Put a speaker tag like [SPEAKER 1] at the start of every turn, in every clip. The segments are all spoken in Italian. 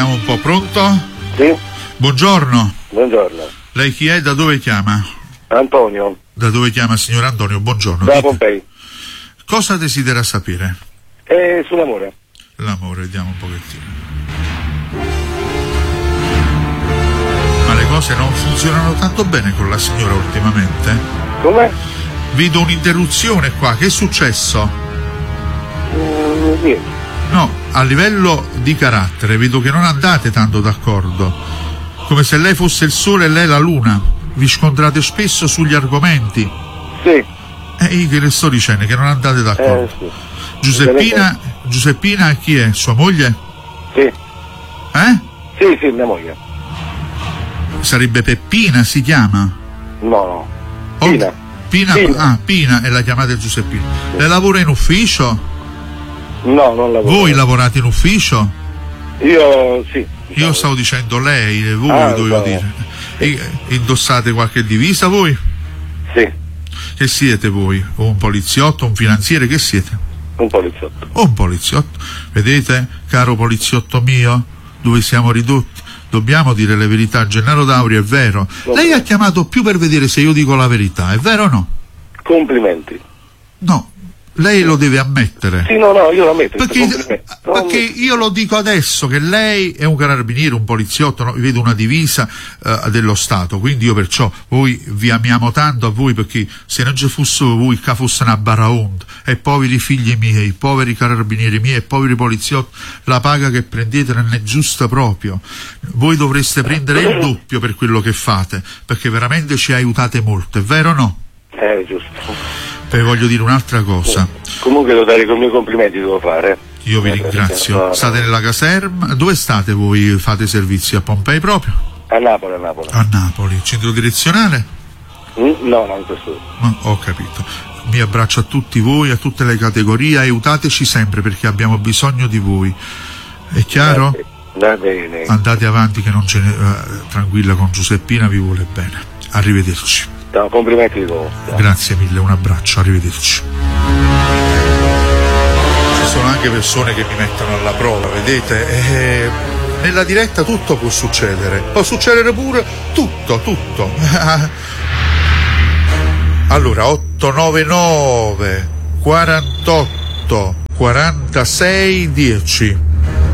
[SPEAKER 1] Vediamo un po', pronto?
[SPEAKER 2] Sì.
[SPEAKER 1] Buongiorno.
[SPEAKER 2] Buongiorno.
[SPEAKER 1] Lei chi è? Da dove chiama?
[SPEAKER 2] Antonio.
[SPEAKER 1] Da dove chiama, signor Antonio? Buongiorno.
[SPEAKER 2] Da Pompei.
[SPEAKER 1] Cosa desidera sapere?
[SPEAKER 2] Sull'amore.
[SPEAKER 1] L'amore, vediamo un pochettino. Ma le cose non funzionano tanto bene con la signora ultimamente?
[SPEAKER 2] Come?
[SPEAKER 1] Vedo un'interruzione qua, che è successo?
[SPEAKER 2] Niente.
[SPEAKER 1] No, a livello di carattere vedo che non andate tanto d'accordo, come se lei fosse il sole e lei la luna, vi scontrate spesso sugli argomenti.
[SPEAKER 2] Sì.
[SPEAKER 1] Io che le sto dicendo che non andate d'accordo.
[SPEAKER 2] Sì.
[SPEAKER 1] Giuseppina chi è? Sua moglie?
[SPEAKER 2] Sì. Sì, mia moglie.
[SPEAKER 1] Sarebbe Peppina, si chiama?
[SPEAKER 2] No. Pina.
[SPEAKER 1] Pina. Ah, Pina, e la chiamate Giuseppina. Sì. Lei lavora in ufficio?
[SPEAKER 2] No, non lavoro.
[SPEAKER 1] Voi lavorate in ufficio?
[SPEAKER 2] Io sì.
[SPEAKER 1] Io stavo dicendo lei, voi dovevo dire. Indossate qualche divisa voi?
[SPEAKER 2] Sì.
[SPEAKER 1] Che siete voi? Un poliziotto, un finanziere, che siete?
[SPEAKER 2] Un poliziotto.
[SPEAKER 1] Un poliziotto. Vedete, caro poliziotto mio, dove siamo ridotti? Dobbiamo dire le verità. Gennaro D'Aurio, è vero. Lei ha chiamato più per vedere se io dico la verità, è vero o no?
[SPEAKER 2] Complimenti.
[SPEAKER 1] No. Lei lo deve ammettere.
[SPEAKER 2] Sì, no, io lo ammetto.
[SPEAKER 1] Perché io lo dico adesso che lei è un carabiniere, un poliziotto, no? Vedo una divisa dello Stato, quindi io perciò voi vi amiamo tanto a voi, perché se non ci fosse voi che fosse una baraonda, e poveri figli miei, poveri carabinieri miei e poveri poliziotti, la paga che prendete non è giusta proprio. Voi dovreste prendere il doppio per quello che fate, perché veramente ci aiutate molto, è vero o no?
[SPEAKER 2] Giusto.
[SPEAKER 1] Poi voglio dire un'altra cosa.
[SPEAKER 2] Comunque devo dare con i miei complimenti, devo fare.
[SPEAKER 1] Io vi ringrazio. State nella caserma? Dove state voi? Fate servizi a Pompei proprio?
[SPEAKER 2] A Napoli.
[SPEAKER 1] A Napoli. Centro direzionale?
[SPEAKER 2] No, non questo.
[SPEAKER 1] Ho capito. Mi abbraccio a tutti voi, a tutte le categorie, aiutateci sempre perché abbiamo bisogno di voi. È chiaro?
[SPEAKER 2] Va bene.
[SPEAKER 1] Andate avanti che non ce ne... tranquilla, con Giuseppina vi vuole bene. Arrivederci.
[SPEAKER 2] No, complimenti di nuovo.
[SPEAKER 1] Grazie mille, un abbraccio, arrivederci. Ci sono anche persone che mi mettono alla prova, vedete? Nella diretta tutto può succedere pure tutto. Allora, 899 48 46 10.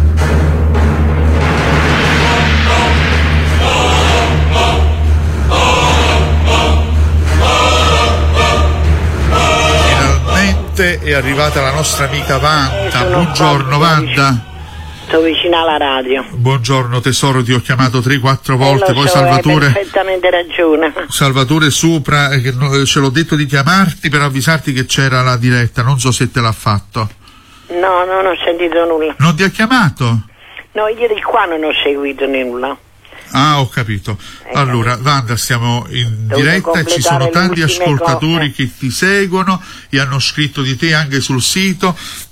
[SPEAKER 1] È arrivata la nostra amica Wanda. Buongiorno Wanda.
[SPEAKER 3] Sto vicino alla radio.
[SPEAKER 1] Buongiorno tesoro, ti ho chiamato 3-4 volte, poi Salvatore.
[SPEAKER 3] Hai perfettamente ragione.
[SPEAKER 1] Salvatore sopra, ce l'ho detto di chiamarti per avvisarti che c'era la diretta, non so se te l'ha fatto.
[SPEAKER 3] No, non ho sentito nulla.
[SPEAKER 1] Non ti ha chiamato?
[SPEAKER 3] No, io di qua non ho seguito nulla.
[SPEAKER 1] Ah, ho capito. Allora, Wanda, stiamo in diretta e ci sono tanti ascoltatori che ti seguono e hanno scritto di te anche sul sito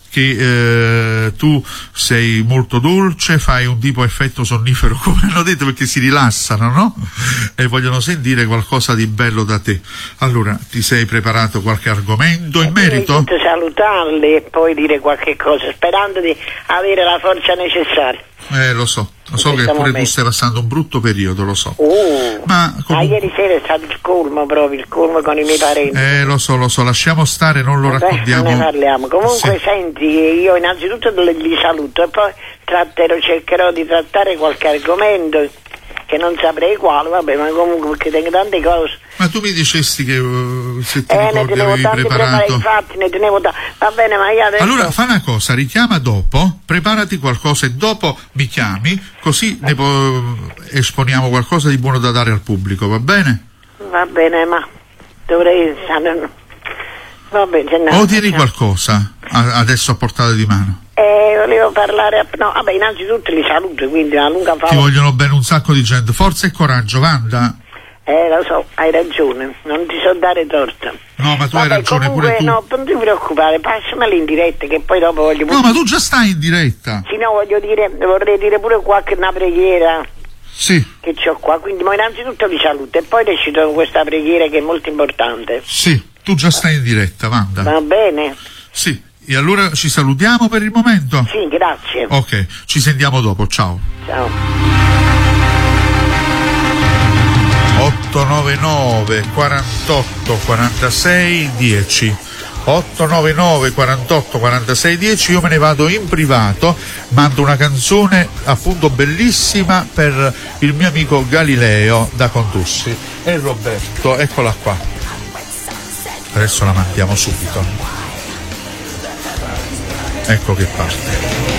[SPEAKER 1] che tu sei molto dolce, fai un tipo effetto sonnifero, come hanno detto, perché si rilassano, no? E vogliono sentire qualcosa di bello da te. Allora, ti sei preparato qualche argomento in merito?
[SPEAKER 3] Devo salutarli e poi dire qualche cosa, sperando di avere la forza necessaria.
[SPEAKER 1] Lo so che pure tu stai passando un brutto periodo, lo so. Ma
[SPEAKER 3] ieri sera è stato il colmo con i miei parenti.
[SPEAKER 1] Lo so, lasciamo stare, non lo raccontiamo.
[SPEAKER 3] Ne parliamo. Comunque sì. Senti, io innanzitutto li saluto e poi cercherò di trattare qualche argomento che non saprei quale, vabbè, ma comunque perché tengo tante cose.
[SPEAKER 1] Ma tu mi dicesti che se ti ricordi
[SPEAKER 3] ne tenevo
[SPEAKER 1] avevi
[SPEAKER 3] tanti
[SPEAKER 1] preparato.
[SPEAKER 3] Infatti ne tenevo tanti. Va bene, ma io adesso...
[SPEAKER 1] Allora fa una cosa, richiama dopo, preparati qualcosa e dopo mi chiami, così esponiamo qualcosa di buono da dare al pubblico, va bene?
[SPEAKER 3] Va bene, ma dovrei... Va bene,
[SPEAKER 1] o tieni qualcosa adesso a portata di mano?
[SPEAKER 3] Volevo parlare... No, vabbè, innanzitutto li saluto, quindi una lunga favola.
[SPEAKER 1] Ti vogliono bene un sacco di gente. Forza e coraggio, Wanda.
[SPEAKER 3] Lo so, hai ragione, non ti so dare torto.
[SPEAKER 1] No, ma tu hai ragione
[SPEAKER 3] comunque,
[SPEAKER 1] pure tu.
[SPEAKER 3] No, non ti preoccupare, passameli in diretta che poi dopo voglio...
[SPEAKER 1] No, ma tu già stai in diretta.
[SPEAKER 3] Sì, no, vorrei dire pure una preghiera.
[SPEAKER 1] Sì.
[SPEAKER 3] Che c'ho qua, quindi ma innanzitutto li saluto e poi recito questa preghiera che è molto importante.
[SPEAKER 1] Sì, tu già stai in diretta, Wanda.
[SPEAKER 3] Va bene.
[SPEAKER 1] Sì. E allora ci salutiamo per il momento?
[SPEAKER 3] Sì, grazie.
[SPEAKER 1] Ok, ci sentiamo dopo, ciao.
[SPEAKER 3] Ciao.
[SPEAKER 1] 899 48 46 10 899 48 46 10. Io me ne vado in privato, mando una canzone appunto bellissima per il mio amico Galileo da Contussi e Roberto, eccola qua, adesso la mandiamo subito, ecco che parte.